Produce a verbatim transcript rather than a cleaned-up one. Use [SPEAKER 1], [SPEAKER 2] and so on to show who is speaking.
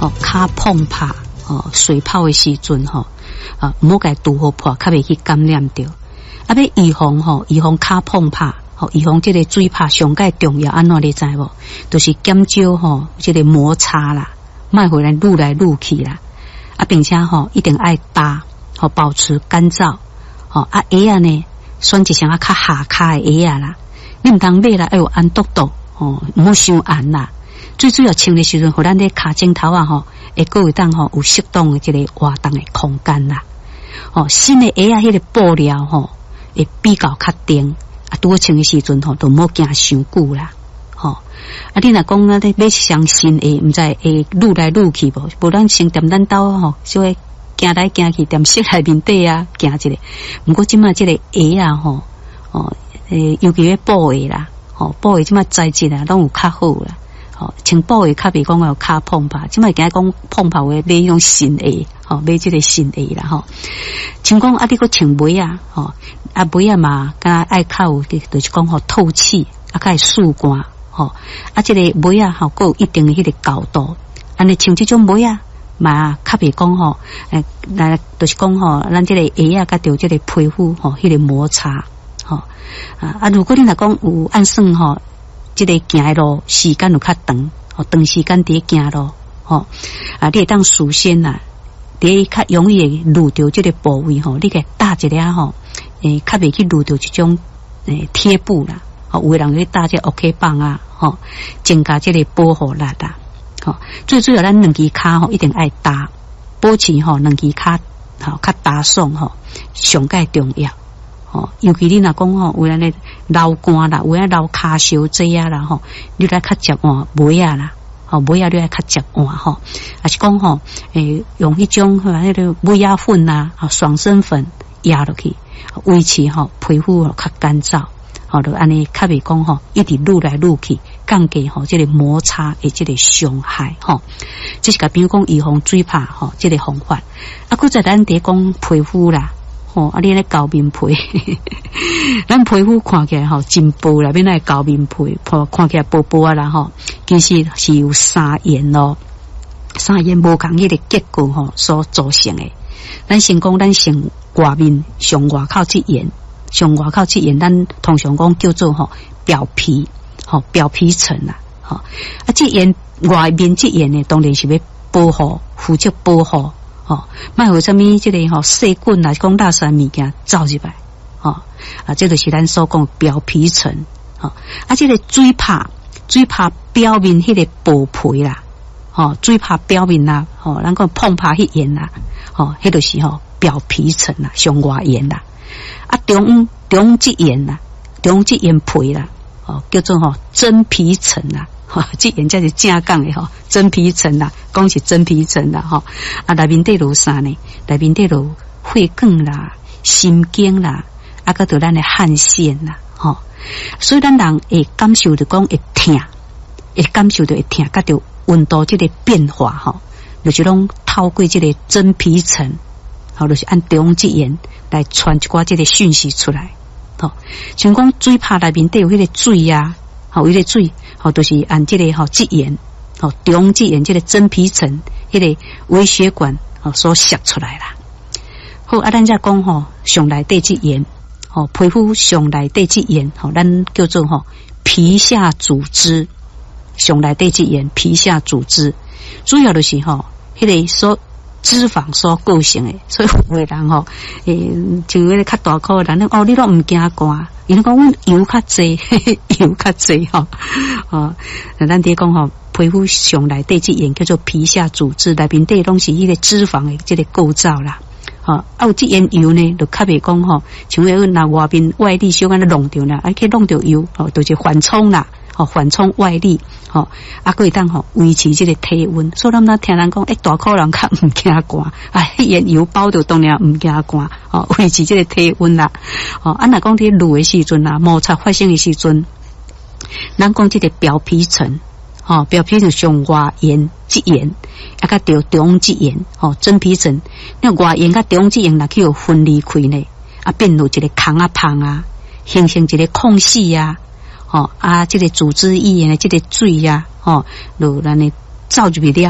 [SPEAKER 1] 哦，骹碰拍哦，水泡的时阵吼啊，唔好甲拄好破，较袂去感染着。啊，要预防吼，预防骹碰拍。哦，预防这个水泡上界重要，安怎你知无？就是减少吼这个摩擦啦，莫回来愈来愈去啦。啊，并且吼一定爱搭，吼保持干燥。吼啊，鞋啊呢，选一双啊较下骹的鞋啊啦。你毋通买啦，要有按笃笃，吼毋好伤按啦。最主要穿的时阵，互咱咧骹前头啊吼，会够有当吼有适当的这个活动的空间啦。哦，新的鞋啊，迄个布料吼会比较较定。啊，拄好穿的时阵吼，都莫行伤久啦，吼。啊，你若讲啊，你买一双新鞋，毋知会愈来愈去无？无咱先踮咱兜吼，小个行来行去，踮室内面底啊，行一个。毋过即马即个鞋啊，吼，哦，诶，尤其咧布鞋啦，吼，布鞋即马材质啊，拢有较好啦。吼，穿布鞋较袂讲有骹碰拍，即马惊讲碰拍话买迄种新鞋，吼，买即个新鞋啦，吼。像讲啊，你个穿袜啊，吼。啊，尾啊嘛，甲爱较有，就是讲吼透气，啊，较会速干，吼，啊，这个尾啊，吼，够有一定的迄个高度，安尼像这种尾啊，嘛，较袂讲吼，诶，来，就是讲吼，咱这个鞋啊，甲着这个皮肤吼，迄个摩擦，吼，啊，啊，如果你若讲有按算吼，这个行的路时间有较长，吼，长时间伫行路，吼，啊，你会当首先呐，伫较容易遇到这个部位吼，你给搭一下吼。诶，较袂去遇到这种诶贴布啦，哦，有的人去搭这 OK 棒啊，吼，增加这个保护力啦，吼，最主要咱两支骹吼一定爱搭，保持吼两支骹吼较搭爽吼，上界重要，吼，尤其你若讲吼，有安尼流汗啦，有安流骹烧济啊啦，吼，你来较接换袜啊啦，吼，袜啊你来较接换吼，还是讲吼，诶，用迄种吼迄个袜啊粉啊，啊爽身粉压落去。维持吼皮肤吼较干燥，吼就安尼较袂讲吼一直愈来愈去，降低吼这个摩擦的这个伤害吼。这是个比如讲预防水泡吼这个方法。啊，佮再咱伫讲皮肤啦，吼啊你咧厚面皮，咱皮肤看起来吼真薄啦，变来厚面皮，看起来薄薄啊啦吼，其实是由三元咯，三元无共迄个结构吼所组成的。咱先讲，咱先外面上外口这层，上外口这层，咱通常讲叫做吼表皮，吼表皮层啦，吼啊这层外面这层呢，当然是要保护，负责保护，吼，莫有啥物这个吼细菌啊，讲垃圾物件走入来，吼啊，这就是咱所讲表皮层，吼啊，这个水泡，水泡表面迄个薄皮啦。吼，水泡表面啦，吼，咱讲碰拍迄层啦，吼，迄就是吼表皮层啦，上外层啦，啊中中这层啦，中这层皮啦，吼，叫做吼真皮层啦，吼，这层才是正讲的吼，真皮层啦，讲是真皮层啦，吼，啊内面底有啥呢？内面底有血管啦、神经啦，啊个着咱的汗腺啦，吼，所以咱人会感受着讲会痛，会感受着会痛，甲着。温度这个变化吼，就是拢透过这个真皮层，吼，就是按中这层来传一寡这个讯息出来，吼，像讲水泡内面底有迄个水啊，吼，有迄个水，吼，就是按这个吼这层，吼，中这层这个真皮层，迄个微血管吼所摄出来啦。好，啊，咱再讲吼，上内底这层，吼，皮肤上内底这层，吼，咱叫做吼皮下组织。上内底这层皮下组织，主要就是吼，迄个所脂肪所构成的，所以有的人吼，诶，像迄个较大颗的人，哦，你都唔惊寒，因为讲阮油较济，油较济吼，哦，咱伫讲吼，皮肤上内底这层叫做皮下组织，内面底拢是迄个脂肪的这个构造啦。吼，啊有这层油呢，就较袂讲吼，像迄那外面外力小可能弄着啦，啊去弄着油，吼，就是缓冲啦。吼，缓冲外力，吼，啊，可以当吼维持这个体温。所以咱们听人讲，诶，大口人较唔惊寒，哎，盐油包着当然唔惊寒，吼，维持这个体温啦。吼，啊，若讲伫热的时阵啊，摩擦发生的时阵，咱讲这个表皮层，吼，表皮层上外缘这缘，啊，甲着中这缘，吼，真皮层，那外缘甲中这缘若去有分离开呢，啊，变有一个空啊胖啊，形成一个空隙啊。吼啊，这个组织液呢，这个水呀、啊，吼，就咱呢走入去了。